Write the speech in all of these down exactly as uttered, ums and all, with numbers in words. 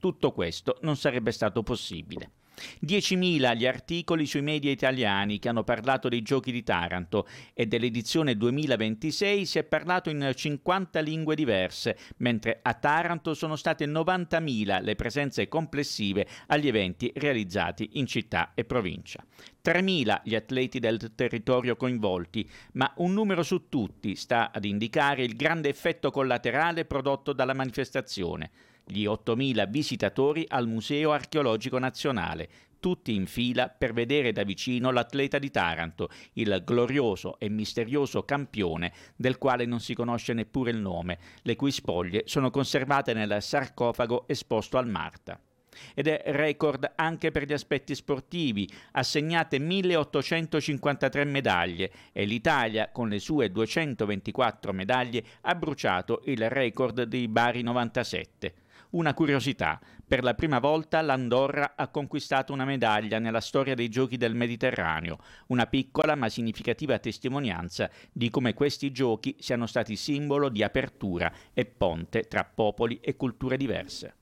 tutto questo non sarebbe stato possibile. diecimila gli articoli sui media italiani che hanno parlato dei Giochi di Taranto e dell'edizione duemilaventisei si è parlato in cinquanta lingue diverse, mentre a Taranto sono state novantamila le presenze complessive agli eventi realizzati in città e provincia. tremila gli atleti del territorio coinvolti, ma un numero su tutti sta ad indicare il grande effetto collaterale prodotto dalla manifestazione: gli ottomila visitatori al Museo Archeologico Nazionale, tutti in fila per vedere da vicino l'atleta di Taranto, il glorioso e misterioso campione del quale non si conosce neppure il nome, le cui spoglie sono conservate nel sarcofago esposto al Marta. Ed è record anche per gli aspetti sportivi, assegnate milleottocentocinquantatré medaglie e l'Italia con le sue duecentoventiquattro medaglie ha bruciato il record dei Bari novantasette. Una curiosità: per la prima volta l'Andorra ha conquistato una medaglia nella storia dei Giochi del Mediterraneo, una piccola ma significativa testimonianza di come questi giochi siano stati simbolo di apertura e ponte tra popoli e culture diverse.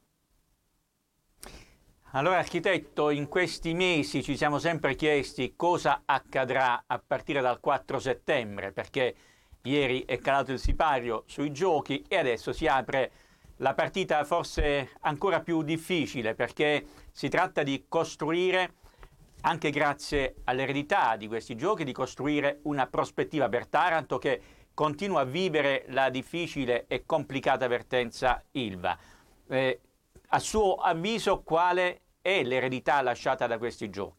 Allora, architetto, in questi mesi ci siamo sempre chiesti cosa accadrà a partire dal quattro settembre, perché ieri è calato il sipario sui giochi e adesso si apre la partita forse ancora più difficile, perché si tratta di costruire, anche grazie all'eredità di questi giochi, di costruire una prospettiva per Taranto che continua a vivere la difficile e complicata vertenza Ilva. Eh, a suo avviso quale è l'eredità lasciata da questi giochi?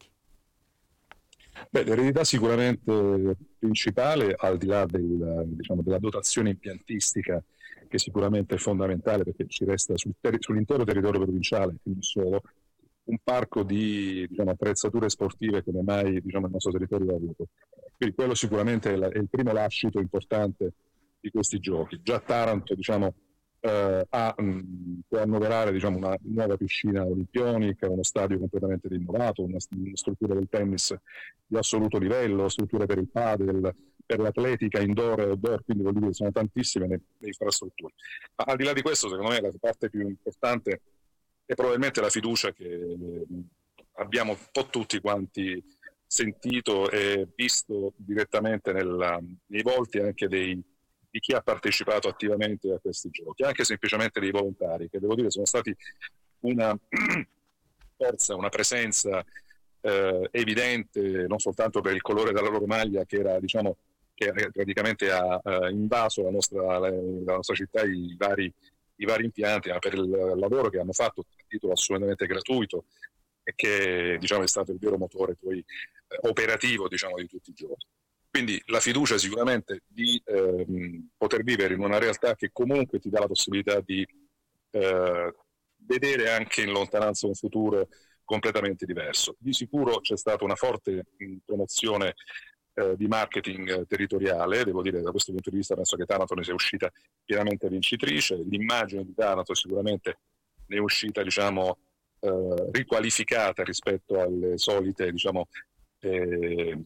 Beh, l'eredità sicuramente principale, al di là del, diciamo, della dotazione impiantistica, che sicuramente è fondamentale perché ci resta sul ter- sull'intero territorio provinciale, non solo, un parco di diciamo, attrezzature sportive come mai diciamo, il nostro territorio ha avuto. Quindi quello sicuramente è, la, è il primo lascito importante di questi giochi. Già Taranto diciamo, eh, ha, mh, può annoverare diciamo, una nuova piscina olimpionica, uno stadio completamente rinnovato, una, una struttura del tennis di assoluto livello, strutture per il padel, per l'atletica indoor e outdoor, quindi vuol dire sono tantissime le, le infrastrutture. Ma al di là di questo, secondo me la parte più importante è probabilmente la fiducia che abbiamo un po' tutti quanti sentito e visto direttamente nella, nei volti anche dei, di chi ha partecipato attivamente a questi giochi, anche semplicemente dei volontari, che devo dire sono stati una forza, una presenza eh, evidente, non soltanto per il colore della loro maglia che era diciamo che praticamente ha uh, invaso la nostra, la, la nostra città, i vari, i vari impianti, ma per il lavoro che hanno fatto a titolo assolutamente gratuito e che diciamo, è stato il vero motore poi eh, operativo diciamo, di tutti i giorni. Quindi la fiducia sicuramente di eh, poter vivere in una realtà che comunque ti dà la possibilità di eh, vedere anche in lontananza un futuro completamente diverso. Di sicuro c'è stata una forte mh, promozione di marketing territoriale, devo dire da questo punto di vista penso che Taranto ne sia uscita pienamente vincitrice, l'immagine di Taranto sicuramente ne è uscita diciamo eh, riqualificata rispetto alle solite diciamo eh,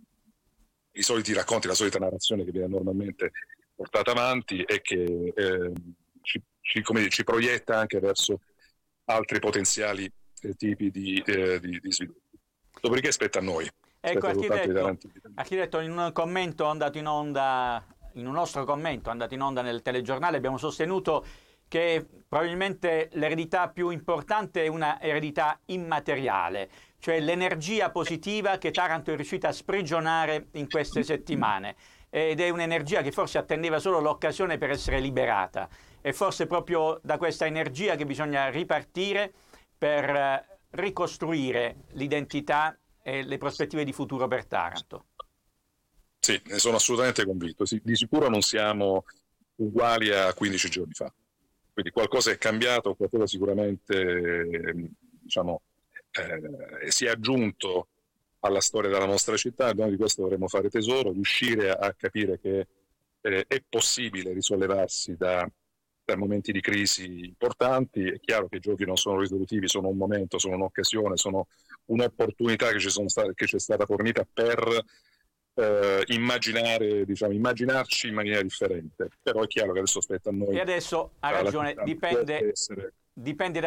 i soliti racconti, la solita narrazione che viene normalmente portata avanti e che eh, ci, ci, come dire, ci proietta anche verso altri potenziali eh, tipi di, eh, di, di sviluppo. Dopodiché spetta a noi. Ecco, architetto, architetto, in un commento andato in onda, in un nostro commento andato in onda nel telegiornale, abbiamo sostenuto che probabilmente l'eredità più importante è una eredità immateriale, cioè l'energia positiva che Taranto è riuscita a sprigionare in queste settimane. Ed è un'energia che forse attendeva solo l'occasione per essere liberata. È forse proprio da questa energia che bisogna ripartire per ricostruire l'identità e le prospettive di futuro per Taranto. Sì, ne sono assolutamente convinto. Di sicuro non siamo uguali a quindici giorni fa. Quindi qualcosa è cambiato, qualcosa sicuramente diciamo, eh, si è aggiunto alla storia della nostra città, e noi di questo dovremmo fare tesoro, riuscire a, a capire che eh, è possibile risollevarsi da, da momenti di crisi importanti. È chiaro che i giochi non sono risolutivi, sono un momento, sono un'occasione, sono un'opportunità che ci, sono sta- che ci è stata fornita per eh, immaginare, diciamo, immaginarci in maniera differente. Però è chiaro che adesso spetta a noi. E adesso ha ragione, dipende, dipende da